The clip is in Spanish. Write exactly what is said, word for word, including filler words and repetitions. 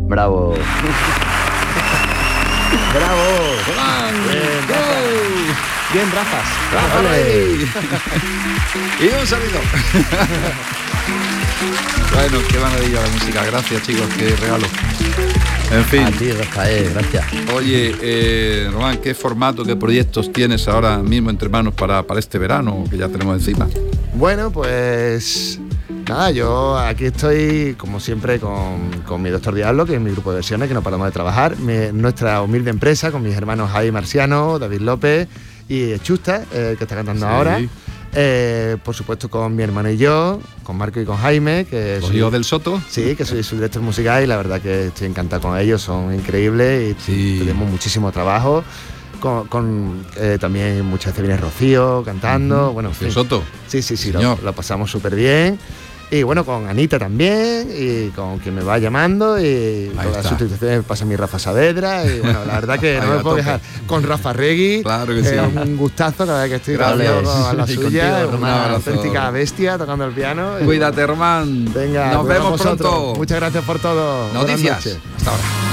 Bravo. Bravo. Román. Bien, ¡Gol! Bien, Rafas. ¡Rafa Rey! Y un saludo. Bueno, qué maravilla la música. Gracias, chicos, qué regalo. En fin. A ti, Rafael, gracias. Oye, eh, Román, ¿qué formato, qué proyectos tienes ahora mismo entre manos para, para este verano que ya tenemos encima? Bueno, pues nada, yo aquí estoy, como siempre, con, con mi Doctor Diablo, que es mi grupo de versiones, que no paramos de trabajar. Mi, nuestra humilde empresa, con mis hermanos Javi Marciano, David López y Chusta, eh, que está cantando Sí. ahora. Eh, por supuesto, con mi hermano y yo, con Marco y con Jaime, que Los soy- hijos del Soto. Sí, que soy su director musical y la verdad que estoy encantado con ellos, son increíbles y Sí. tenemos muchísimo trabajo. Con, con eh, también muchas veces viene Rocío cantando, Ujú. bueno, en Rocío fin. Soto. Sí, sí, sí, lo, Señor. lo pasamos súper bien. Y bueno, con Anita también, y con quien me va llamando, y con las está. sustituciones pasa mi Rafa Saavedra, y bueno, la verdad que Ahí no a me puedo tope. quejar. Con Rafa Regui, Claro que sí. eh, un gustazo, la verdad que estoy Gracias. tocando a la Y suya, contigo, una Román. auténtica bestia tocando el piano. y Cuídate, Román. Venga, Nos cuidaos vemos vosotros. pronto. Muchas gracias por todo. Buenas Noticias. noches. Hasta ahora.